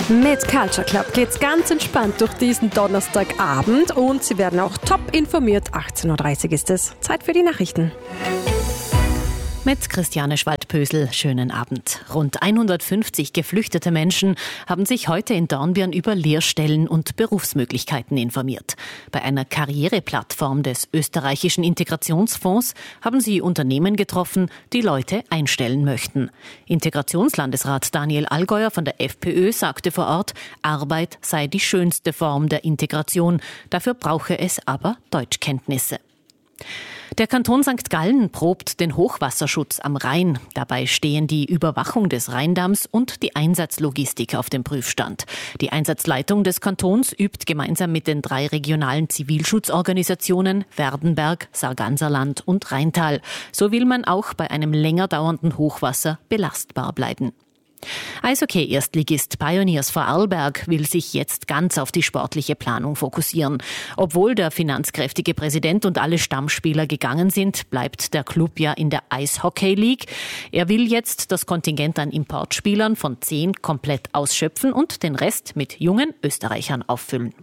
Mit Culture Club geht's ganz entspannt durch diesen Donnerstagabend und Sie werden auch top informiert. 18.30 Uhr ist es. Zeit für die Nachrichten. Mit Christiane Schwaldpösel, schönen Abend. Rund 150 geflüchtete Menschen haben sich heute in Dornbirn über Lehrstellen und Berufsmöglichkeiten informiert. Bei einer Karriereplattform des österreichischen Integrationsfonds haben sie Unternehmen getroffen, die Leute einstellen möchten. Integrationslandesrat Daniel Allgäuer von der FPÖ sagte vor Ort, Arbeit sei die schönste Form der Integration. Dafür brauche es aber Deutschkenntnisse. Der Kanton St. Gallen probt den Hochwasserschutz am Rhein. Dabei stehen die Überwachung des Rheindamms und die Einsatzlogistik auf dem Prüfstand. Die Einsatzleitung des Kantons übt gemeinsam mit den 3 regionalen Zivilschutzorganisationen Werdenberg, Sarganserland und Rheintal. So will man auch bei einem länger dauernden Hochwasser belastbar bleiben. Eishockey-Erstligist Pioneers Vorarlberg will sich jetzt ganz auf die sportliche Planung fokussieren. Obwohl der finanzkräftige Präsident und alle Stammspieler gegangen sind, bleibt der Club ja in der Eishockey League. Er will jetzt das Kontingent an Importspielern von 10 komplett ausschöpfen und den Rest mit jungen Österreichern auffüllen.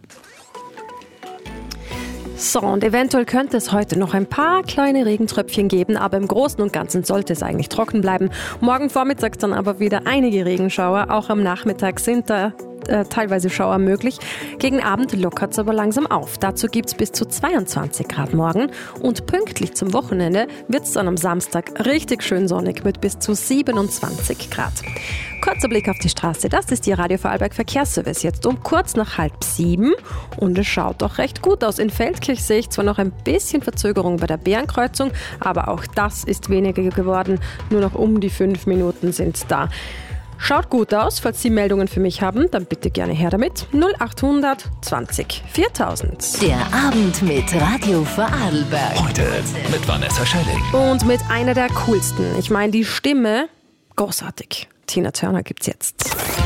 So, und eventuell könnte es heute noch ein paar kleine Regentröpfchen geben, aber im Großen und Ganzen sollte es eigentlich trocken bleiben. Morgen Vormittag dann aber wieder einige Regenschauer, auch am Nachmittag sind da teilweise Schauer möglich. Gegen Abend lockert es aber langsam auf. Dazu gibt es bis zu 22 Grad morgen und pünktlich zum Wochenende wird es dann am Samstag richtig schön sonnig mit bis zu 27 Grad. Kurzer Blick auf die Straße, das ist Ihr Radio Vorarlberg Verkehrsservice jetzt um kurz nach 6:30 und es schaut doch recht gut aus. In Feldkirch sehe ich zwar noch ein bisschen Verzögerung bei der Bärenkreuzung, aber auch das ist weniger geworden. Nur noch um die 5 Minuten sind da. Schaut gut aus, falls Sie Meldungen für mich haben, dann bitte gerne her damit. 0800 20 4000. Der Abend mit Radio Vorarlberg. Heute mit Vanessa Schelling. Und mit einer der coolsten. Ich meine, die Stimme, großartig. Tina Turner gibt's jetzt.